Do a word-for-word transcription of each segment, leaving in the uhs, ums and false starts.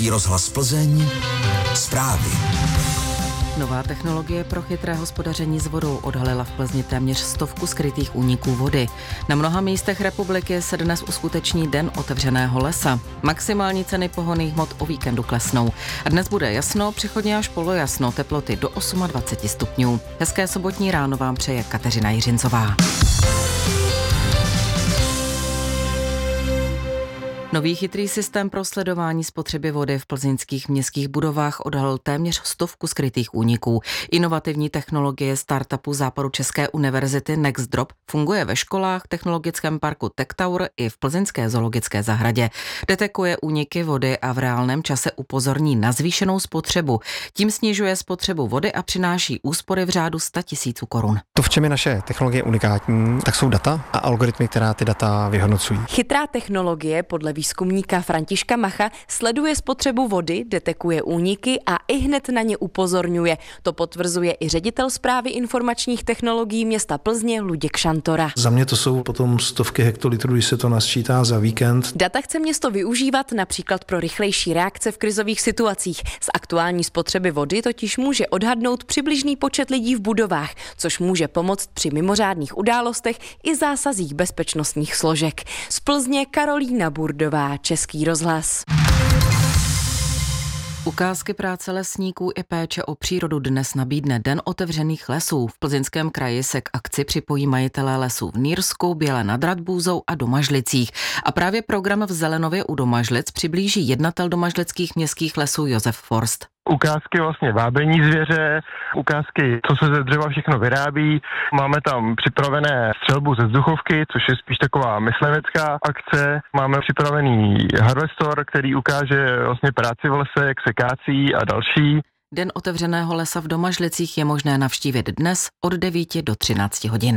Český rozhlas Plzeň, zprávy. Nová technologie pro chytré hospodaření s vodou odhalila v Plzni téměř stovku skrytých úniků vody. Na mnoha místech republiky se dnes uskuteční Den otevřeného lesa. Maximální ceny pohonných hmot o víkendu klesnou. A dnes bude jasno, přechodně až polojasno, teploty do dvacet osm stupňů. Hezké sobotní ráno vám přeje Kateřina Jiřincová. Nový chytrý systém pro sledování spotřeby vody v plzeňských městských budovách odhalil téměř stovku skrytých úniků. Inovativní technologie startupu Západočeské univerzity NextDrop funguje ve školách, technologickém parku Tech Tower i v plzeňské zoologické zahradě. Detekuje úniky vody a v reálném čase upozorní na zvýšenou spotřebu. Tím snižuje spotřebu vody a přináší úspory v řádu sta tisíců korun. To, v čem je naše technologie unikátní, tak jsou data a algoritmy, která ty data vyhodnocují. Chytrá technologie podle výzkumníka Františka Macha sleduje spotřebu vody, detekuje úniky a ihned na ně upozorňuje. To potvrzuje i ředitel správy informačních technologií města Plzně Luděk Šantora. Za mě to jsou potom stovky hektolitrů, když se to nasčítá za víkend. Data chce město využívat například pro rychlejší reakce v krizových situacích. Z aktuální spotřeby vody totiž může odhadnout přibližný počet lidí v budovách, což může pomoct při mimořádných událostech i zásazích bezpečnostních složek. Z Plzně Karolína Burdová, Český rozhlas. Ukázky práce lesníků i péče o přírodu dnes nabídne Den otevřených lesů. V Plzeňském kraji se k akci připojí majitelé lesů v Nýrsku, Běle nad Radbůzou a Domažlicích. A právě program v Zelenově u Domažlic přiblíží jednatel domažlických městských lesů Josef Forst. Ukázky vlastně vábení zvěře, ukázky, co se ze dřeva všechno vyrábí. Máme tam připravené střelbu ze vzduchovky, což je spíš taková myslivecká akce. Máme připravený harvestor, který ukáže vlastně práci v lese, jak se kácí a další. Den otevřeného lesa v Domažlicích je možné navštívit dnes od devíti do třinácti hodin.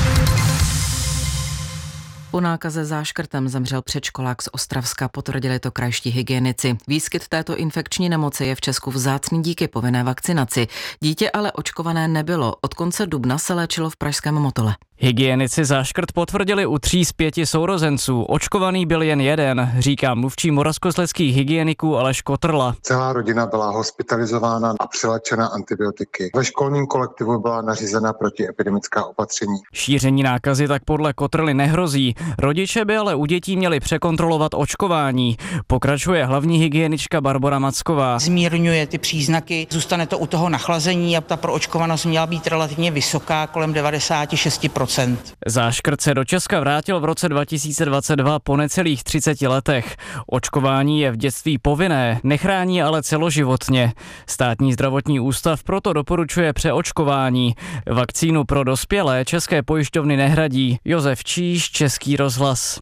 Po nákaze záškrtem zemřel předškolák z Ostravska, potvrdili to krajští hygienici. Výskyt této infekční nemoci je v Česku vzácný díky povinné vakcinaci. Dítě ale očkované nebylo. Od konce dubna se léčilo v pražském Motole. Hygienici záškrt potvrdili u tří z pěti sourozenců. Očkovaný byl jen jeden, říká mluvčí moravskoslezských hygieniků Aleš Kotrla. Celá rodina byla hospitalizována a přiléčena antibiotiky. Ve školním kolektivu byla nařízena protiepidemická opatření. Šíření nákazy tak podle Kotrly nehrozí. Rodiče by ale u dětí měli překontrolovat očkování. Pokračuje hlavní hygienička Barbora Macková. Zmírňuje ty příznaky, zůstane to u toho nachlazení a ta proočkovanost měla být relativně vysoká, kolem devadesát šest procent. Záškrt se do Česka vrátil v roce dva tisíce dvacet dva po necelých třiceti letech. Očkování je v dětství povinné, nechrání ale celoživotně. Státní zdravotní ústav proto doporučuje přeočkování. Vakcínu pro dospělé české pojišťovny nehradí. Josef Číš, Český rozhlas.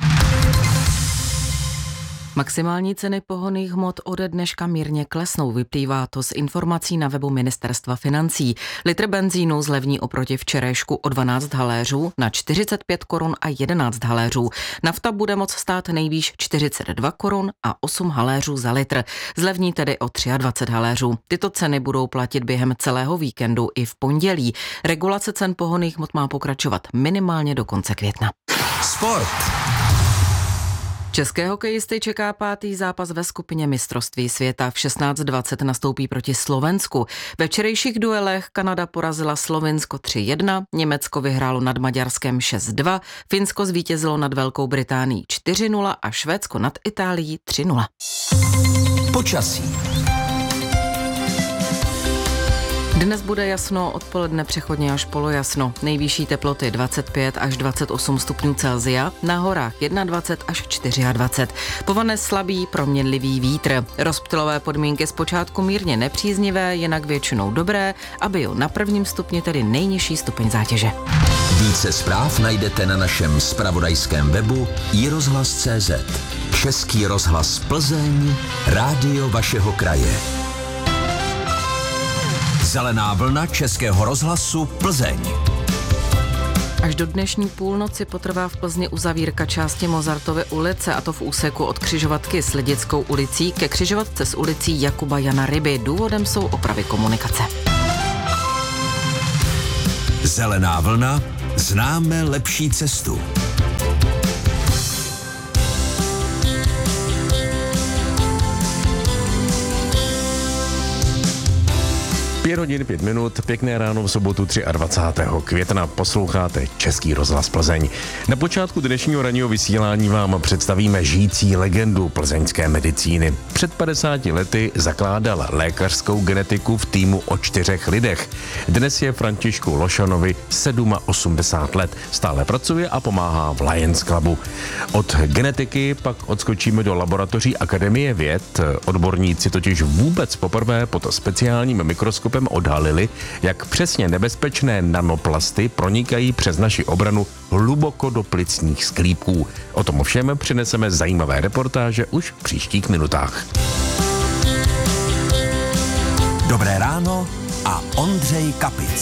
Maximální ceny pohonných hmot ode dneška mírně klesnou, vyplývá to z informací na webu Ministerstva financí. Litr benzínu zlevní oproti včerejšku o dvanáct haléřů na čtyřicet pět korun a jedenáct haléřů. Nafta bude moc stát nejvýš čtyřicet dva korun a osm haléřů za litr. Zlevní tedy o dvacet tři haléřů. Tyto ceny budou platit během celého víkendu i v pondělí. Regulace cen pohonných hmot má pokračovat minimálně do konce května. Sport. České hokejisty čeká pátý zápas ve skupině mistrovství světa. V šestnáct dvacet nastoupí proti Slovensku. Ve včerejších duelech Kanada porazila Slovinsko tři jedna, Německo vyhrálo nad Maďarskem šest dva, Finsko zvítězilo nad Velkou Británií čtyři nula a Švédsko nad Itálií tři nula. Počasí. Dnes bude jasno, odpoledne přechodně až polojasno. Nejvyšší teploty dvacet pět až dvacet osm stupňů Celsia, na horách dvacet jedna až dvacet čtyři. Povane slabý, proměnlivý vítr. Rozptylové podmínky zpočátku mírně nepříznivé, jinak většinou dobré, aby jo na prvním stupni tedy nejnižší stupeň zátěže. Více zpráv najdete na našem zpravodajském webu i rozhlas tečka cé zet. Český rozhlas Plzeň, rádio vašeho kraje. Zelená vlna Českého rozhlasu Plzeň. Až do dnešní půlnoci potrvá v Plzni uzavírka části Mozartovy ulice, a to v úseku od křižovatky s Liděckou ulicí ke křižovatce s ulicí Jakuba Jana Ryby. Důvodem jsou opravy komunikace. Zelená vlna, známe lepší cestu. Pět hodin, pět minut, pěkné ráno v sobotu dvacátého třetího května. Posloucháte Český rozhlas Plzeň. Na počátku dnešního ranního vysílání vám představíme žijící legendu plzeňské medicíny. Před padesáti lety zakládal lékařskou genetiku v týmu o čtyřech lidech. Dnes je Františku Lošanovi osmdesát sedm let. Stále pracuje a pomáhá v Lions Clubu. Od genetiky pak odskočíme do laboratoří Akademie věd. Odborníci totiž vůbec poprvé pod speciálním mikroskopem odhalili, jak přesně nebezpečné nanoplasty pronikají přes naši obranu hluboko do plicních sklípků. O tom všem přineseme zajímavé reportáže už v příštích minutách. Dobré ráno a Ondřej Kapic.